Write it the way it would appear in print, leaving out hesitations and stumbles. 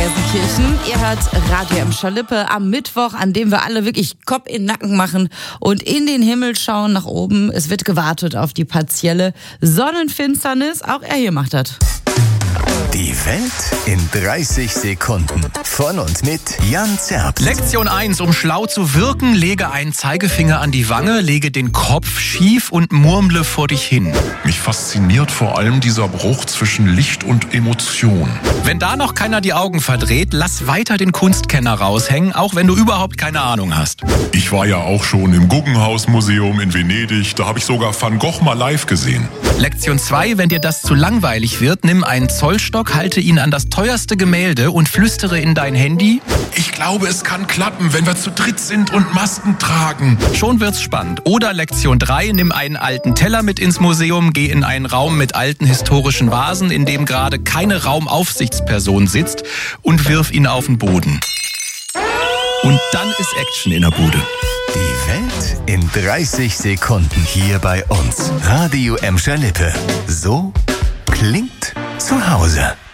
Gelsenkirchen. Ihr hört Radio Emscher Lippe am Mittwoch, an dem wir alle wirklich Kopf in den Nacken machen und in den Himmel schauen nach oben. Es wird gewartet auf die partielle Sonnenfinsternis. Auch er hier macht das. Die Welt in 30 Sekunden. Von und mit Jan Zerbt. Lektion 1. Um schlau zu wirken, lege einen Zeigefinger an die Wange, lege den Kopf schief und murmle vor dich hin. Mich fasziniert vor allem dieser Bruch zwischen Licht und Emotion. Wenn da noch keiner die Augen verdreht, lass weiter den Kunstkenner raushängen, auch wenn du überhaupt keine Ahnung hast. Ich war ja auch schon im Guggenhaus-Museum in Venedig. Da habe ich sogar Van Gogh mal live gesehen. Lektion 2. Wenn dir das zu langweilig wird, nimm einen Zollstock, halte ihn an das teuerste Gemälde und flüstere in dein Handy. Ich glaube, es kann klappen, wenn wir zu dritt sind und Masken tragen. Schon wird's spannend. Oder Lektion 3. Nimm einen alten Teller mit ins Museum, geh in einen Raum mit alten historischen Vasen, in dem gerade keine Raumaufsichtsperson sitzt, und wirf ihn auf den Boden. Und dann ist Action in der Bude. Die Welt in 30 Sekunden hier bei uns. Radio Emscher Lippe. So klingt zu Hause.